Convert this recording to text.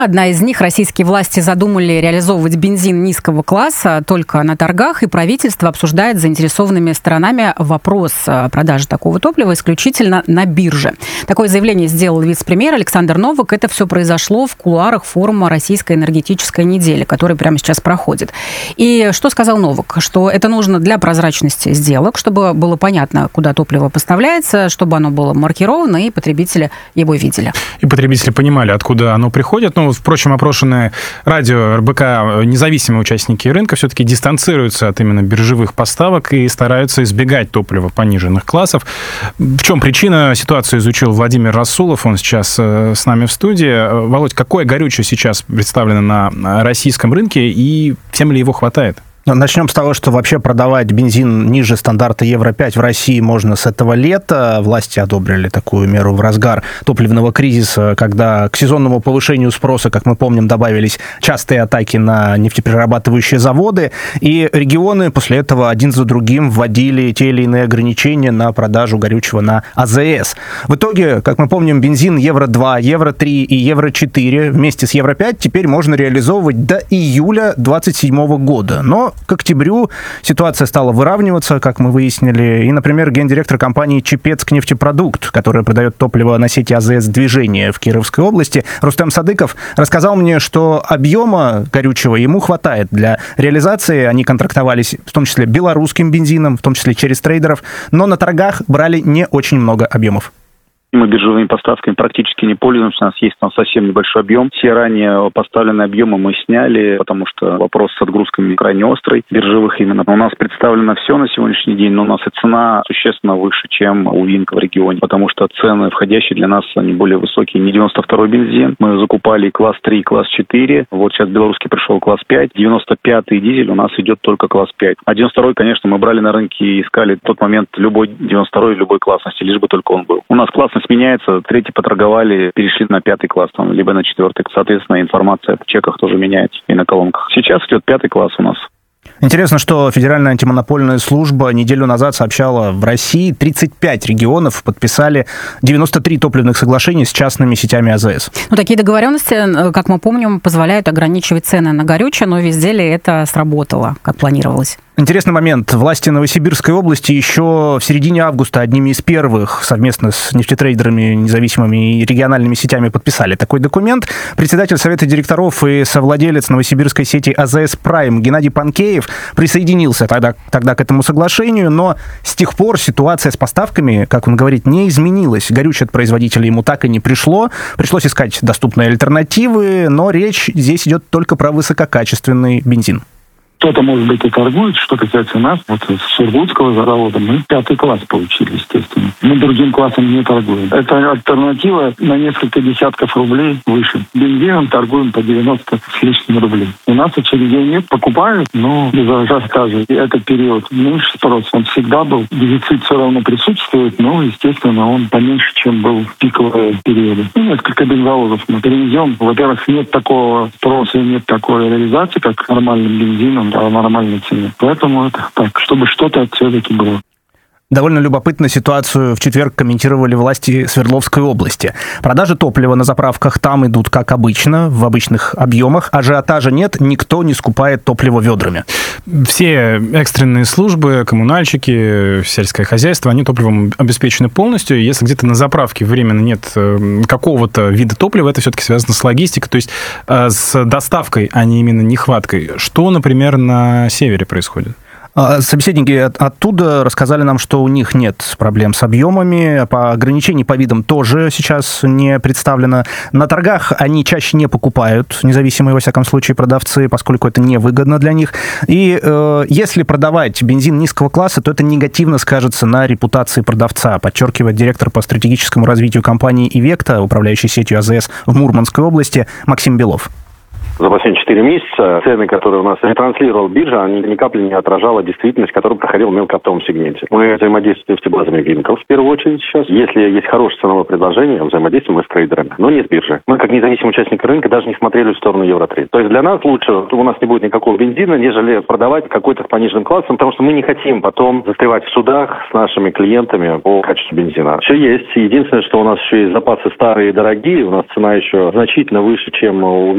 Одна из них, российские власти задумали реализовывать бензин низкого класса только на торгах, и правительство обсуждает с заинтересованными сторонами вопрос продажи такого топлива исключительно на бирже. Такое заявление сделал вице-премьер Александр Новак. Это все произошло в кулуарах форума «Российская энергетическая неделя», который прямо сейчас проходит. И что сказал Новак? Что это нужно для прозрачности сделок, чтобы было понятно, куда топливо поставляется, чтобы оно было маркировано, и потребители его видели. И потребители понимали, откуда оно приходит. Впрочем, опрошенные радио РБК независимые участники рынка все-таки дистанцируются от именно биржевых поставок и стараются избегать топлива пониженных классов. В чем причина? Ситуацию изучил Владимир Расулов, он сейчас с нами в студии. Володь, какое горючее сейчас представлено на российском рынке и всем ли его хватает? Начнем с того, что вообще продавать бензин ниже стандарта Евро-5 в России можно с этого лета. Власти одобрили такую меру в разгар топливного кризиса, когда к сезонному повышению спроса, как мы помним, добавились частые атаки на нефтеперерабатывающие заводы, и регионы после этого один за другим вводили те или иные ограничения на продажу горючего на АЗС. В итоге, как мы помним, бензин Евро-2, Евро-3 и Евро-4 вместе с Евро-5 теперь можно реализовывать до июля 2027 года. Но к октябрю ситуация стала выравниваться, как мы выяснили. И, например, гендиректор компании «Чепецк-нефтепродукт», которая продает топливо на сети АЗС «Движение» в Кировской области, Рустем Садыков, рассказал мне, что объема горючего ему хватает для реализации. Они контрактовались в том числе белорусским бензином, в том числе через трейдеров, но на торгах брали не очень много объемов. Мы биржевыми поставками практически не пользуемся, у нас есть там совсем небольшой объем. Все ранее поставленные объемы мы сняли, потому что вопрос с отгрузками крайне острый, биржевых именно. У нас представлено все на сегодняшний день, но у нас и цена существенно выше, чем у Винка в регионе, потому что цены входящие для нас, они более высокие. Не 92-й бензин, мы закупали класс 3, класс 4, вот сейчас белорусский пришел класс 5, 95-й дизель у нас идет только класс 5. А 92-й, конечно, мы брали на рынке и искали в тот момент любой 92-й любой классности, лишь бы только он был. У нас классность меняется, третий поторговали, перешли на 5 класс, там, либо на 4. Соответственно, информация в чеках тоже меняется и на колонках. Сейчас идет 5 класс у нас. Интересно, что Федеральная антимонопольная служба неделю назад сообщала, в России 35 регионов подписали 93 топливных соглашений с частными сетями АЗС. Такие договоренности, как мы помним, позволяют ограничивать цены на горючее, но везде ли это сработало, как планировалось? Интересный момент. Власти Новосибирской области еще в середине августа одними из первых совместно с нефтетрейдерами, независимыми и региональными сетями подписали такой документ. Председатель Совета директоров и совладелец новосибирской сети АЗС «Прайм» Геннадий Панкеев присоединился тогда к этому соглашению, но с тех пор ситуация с поставками, как он говорит, не изменилась. Горючее от производителя ему так и не пришло. Пришлось искать доступные альтернативы, но речь здесь идет только про высококачественный бензин. Кто-то, может быть, и торгует, что касается нас. Вот с Сургутского завода мы 5 класс получили, естественно. Мы другим классом не торгуем. Это альтернатива на несколько десятков рублей выше. Бензином торгуем по 90 с лишним рублей. У нас очередей нет, покупают, но без ажиотажа. Этот период меньше спрос, он всегда был. Дефицит все равно присутствует, но, естественно, он поменьше, чем был в пиковые периоды. Несколько бензовозов мы перевезем. Во-первых, нет такого спроса и нет такой реализации, как нормальным бензином, о нормальной цене. Поэтому это так, чтобы что-то все-таки было. Довольно любопытную ситуацию в четверг комментировали власти Свердловской области. Продажи топлива на заправках там идут как обычно, в обычных объемах. Ажиотажа нет, никто не скупает топливо ведрами. Все экстренные службы, коммунальщики, сельское хозяйство, они топливом обеспечены полностью. Если где-то на заправке временно нет какого-то вида топлива, это все-таки связано с логистикой, то есть с доставкой, а не именно нехваткой. Что, например, на севере происходит? Собеседники оттуда рассказали нам, что у них нет проблем с объемами, ограничений по видам тоже сейчас не представлено. На торгах они чаще не покупают, независимые, во всяком случае, продавцы, поскольку это невыгодно для них. И если продавать бензин низкого класса, то это негативно скажется на репутации продавца, подчеркивает директор по стратегическому развитию компании «Ивекта», управляющей сетью АЗС в Мурманской области, Максим Белов. За последние 4 месяца цены, которые у нас ретранслировала биржа, они ни капли не отражала действительность, которая проходила в мелкооптовом сегменте. Мы взаимодействуем с нефтебазами рынков в первую очередь сейчас. Если есть хорошее ценовое предложение, взаимодействуем мы с трейдерами, но не с биржей. Мы, как независимый участник рынка, даже не смотрели в сторону Евротрейд. То есть для нас лучше, у нас не будет никакого бензина, нежели продавать какой-то пониженным классом, потому что мы не хотим потом застревать в судах с нашими клиентами по качеству бензина. Все есть. Единственное, что у нас еще есть запасы старые и дорогие, у нас цена еще значительно выше, чем у